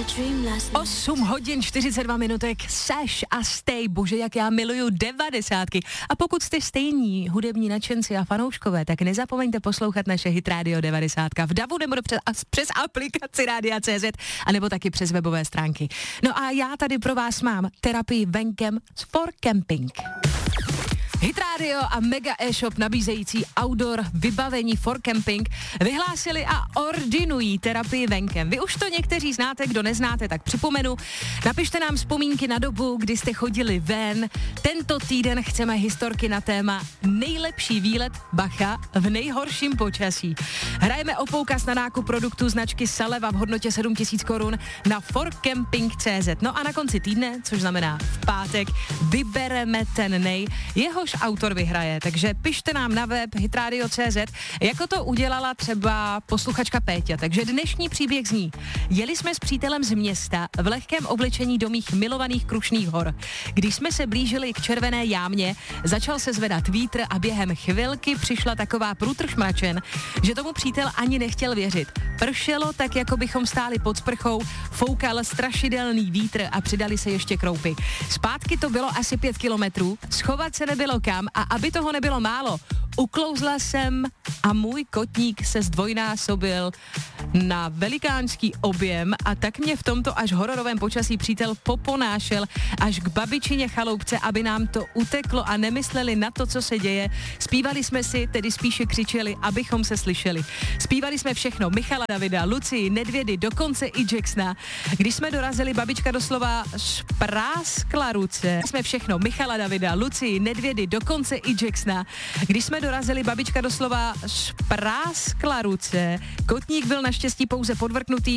8 hodin 42 minutek, Seš a Stay, bože, jak já miluju 90. A pokud jste stejní hudební nadšenci a fanouškové, tak nezapomeňte poslouchat naše Hit Radio 90 v DABu nebo přes aplikaci Rádia.cz a nebo taky přes webové stránky. No a já tady pro vás mám terapii venkem z For Camping. Hit Radio a Mega e-shop nabízející outdoor vybavení For Camping vyhlásili a ordinují terapii venkem. Vy už to někteří znáte, kdo neznáte, tak připomenu. Napište nám vzpomínky na dobu, kdy jste chodili ven. Tento týden chceme historky na téma nejlepší výlet, bacha, v nejhorším počasí. Hrajeme o poukaz na nákup produktů značky Saleva v hodnotě 7 000 korun na forcamping.cz. No a na konci týdne, což znamená v pátek, vybereme ten jehož autor vyhraje, takže pište nám na web hitradio.cz, jako to udělala třeba posluchačka Péťa. Takže dnešní příběh zní: jeli jsme s přítelem z města v lehkém oblečení do mých milovaných Krušných hor. Když jsme se blížili k Červené jámě, začal se zvedat vítr a během chvilky přišla taková průtrž mračen, že tomu přítel ani nechtěl věřit. Pršelo tak, jako bychom stáli pod sprchou, foukal strašidelný vítr a přidali se ještě kroupy. Zpátky to bylo asi 5 kilometrů, schovat se nebylo kam a aby toho nebylo málo, uklouzla jsem a můj kotník se zdvojnásobil na velikánský objem a tak mě v tomto až hororovém počasí přítel poponášel až k babičině chaloupce, aby nám to uteklo a nemysleli na to, co se děje. Zpívali jsme si, tedy spíše křičeli, abychom se slyšeli. Zpívali jsme všechno, Michala Davida, Lucii, Nedvědy, dokonce i Jacksona. Když jsme dorazili, babička doslova špráskla ruce. Jsme všechno, Michala Davida, Lucii, Nedvědy, dokonce i Jacksona. Když jsme dorazili, babička doslova špráskla ruce. Kotník byl naštěstí pouze podvrknutý,